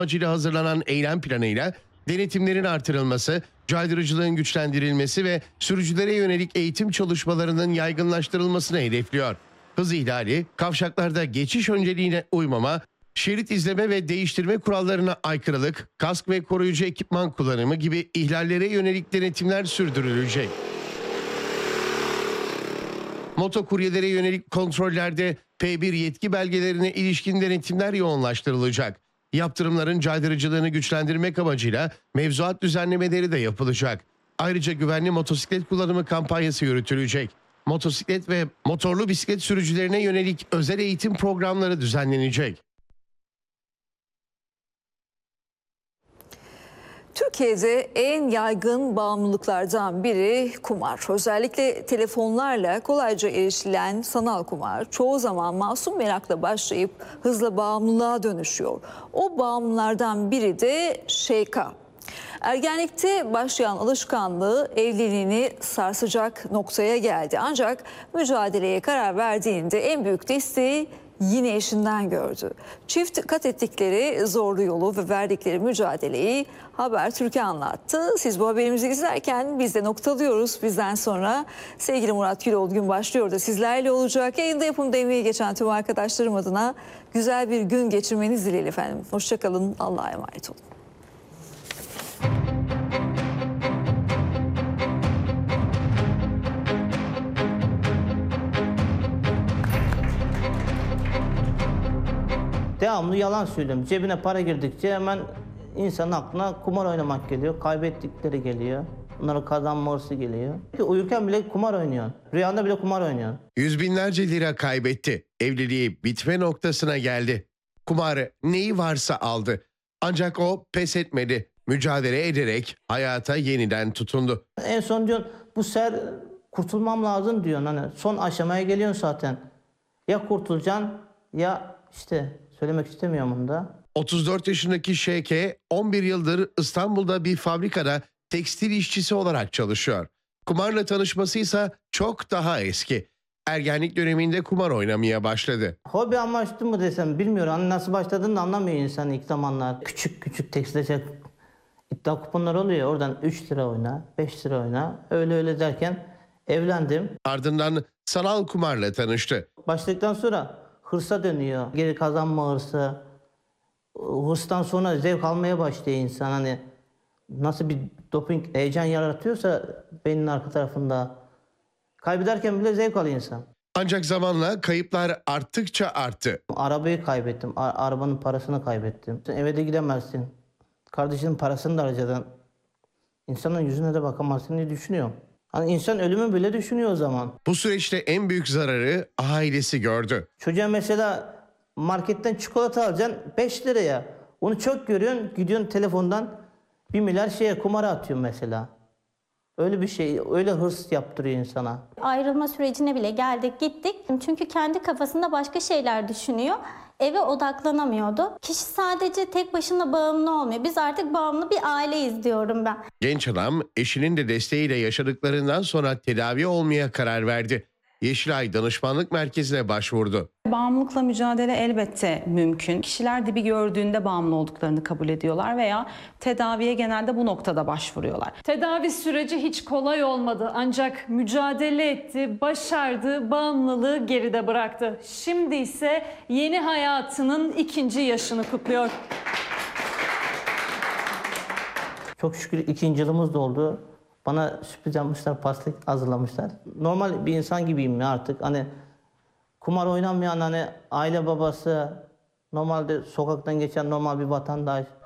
amacıyla hazırlanan eylem planıyla denetimlerin artırılması, caydırıcılığın güçlendirilmesi ve sürücülere yönelik eğitim çalışmalarının yaygınlaştırılmasını hedefliyor. Hız ihlali, kavşaklarda geçiş önceliğine uymama, şerit izleme ve değiştirme kurallarına aykırılık, kask ve koruyucu ekipman kullanımı gibi ihlallere yönelik denetimler sürdürülecek. Motokuryelere yönelik kontrollerde P1 yetki belgelerine ilişkin denetimler yoğunlaştırılacak. Yaptırımların caydırıcılığını güçlendirmek amacıyla mevzuat düzenlemeleri de yapılacak. Ayrıca güvenli motosiklet kullanımı kampanyası yürütülecek. Motosiklet ve motorlu bisiklet sürücülerine yönelik özel eğitim programları düzenlenecek. Türkiye'de en yaygın bağımlılıklardan biri kumar. Özellikle telefonlarla kolayca erişilen sanal kumar çoğu zaman masum merakla başlayıp hızla bağımlılığa dönüşüyor. O bağımlılardan biri de ŞK. Ergenlikte başlayan alışkanlığı evliliğini sarsacak noktaya geldi. Ancak mücadeleye karar verdiğinde en büyük desteği yine eşinden gördü. Çift kat ettikleri zorlu yolu ve verdikleri mücadeleyi Habertürk'e anlattı. Siz bu haberimizi izlerken biz de noktalıyoruz. Bizden sonra sevgili Murat Güloğlu gün başlıyor da sizlerle olacak. Yayında yapımda emeği geçen tüm arkadaşlarım adına güzel bir gün geçirmeniz dileğiyle efendim. Hoşçakalın, Allah'a emanet olun. Devamlı yalan söylüyorum. Cebine para girdikçe hemen insanın aklına kumar oynamak geliyor. Kaybettikleri geliyor. Onların kazanma hırsı geliyor. Uyurken bile kumar oynuyor. Rüyanda bile kumar oynuyor. Yüz binlerce lira kaybetti. Evliliği bitme noktasına geldi. Kumarı neyi varsa aldı. Ancak o pes etmedi. Mücadele ederek hayata yeniden tutundu. En son diyorsun bu sefer kurtulmam lazım diyorsun. Hani son aşamaya geliyorsun zaten. Ya kurtulacaksın ya işte söylemek istemiyorum bunu da. 34 yaşındaki ŞK 11 yıldır İstanbul'da bir fabrikada tekstil işçisi olarak çalışıyor. Kumarla tanışması ise çok daha eski. Ergenlik döneminde kumar oynamaya başladı. Hobi amaçlı mı desem bilmiyorum. Hani nasıl başladığını da anlamıyor insan ilk zamanlar. Küçük küçük tekstilde iddia kuponları oluyor. Oradan 3 lira oyna, 5 lira oyna. Öyle derken evlendim. Ardından sanal kumarla tanıştı. Başladıktan sonra hırsa dönüyor. Geri kazanma hırsı. Hırstan sonra zevk almaya başlıyor insan. Hani nasıl bir doping heyecan yaratıyorsa beynin arka tarafında. Kaybederken bile zevk alıyor insan. Ancak zamanla kayıplar arttıkça arttı. Arabayı kaybettim. Arabanın parasını kaybettim. Sen eve de gidemezsin. Kardeşinin parasını da harcadın. İnsanın yüzüne de bakamazsın diye düşünüyorum. Hani insan ölümü bile düşünüyor o zaman. Bu süreçte en büyük zararı ailesi gördü. Çocuğa mesela marketten çikolata alacaksın 5 liraya. Onu çok görüyorsun, gidiyorsun telefondan 1 milyar kumara atıyorsun mesela. Öyle bir şey, öyle hırs yaptırıyor insana. Ayrılma sürecine bile geldik gittik. Çünkü kendi kafasında başka şeyler düşünüyor. Eve odaklanamıyordu. Kişi sadece tek başına bağımlı olmuyor. Biz artık bağımlı bir aileyiz diyorum ben. Genç adam eşinin de desteğiyle yaşadıklarından sonra tedavi olmaya karar verdi. Yeşilay Danışmanlık Merkezi'ne başvurdu. Bağımlılıkla mücadele elbette mümkün. Kişiler dibi gördüğünde bağımlı olduklarını kabul ediyorlar veya tedaviye genelde bu noktada başvuruyorlar. Tedavi süreci hiç kolay olmadı ancak mücadele etti, başardı, bağımlılığı geride bıraktı. Şimdi ise yeni hayatının 2. yaşını kutluyor. Çok şükür 2. yılımız da oldu. Bana sürpriz yapmışlar, pasta hazırlamışlar. Normal bir insan gibiyim ya artık. Hani kumar oynamayan hani aile babası, normalde sokaktan geçen normal bir vatandaş.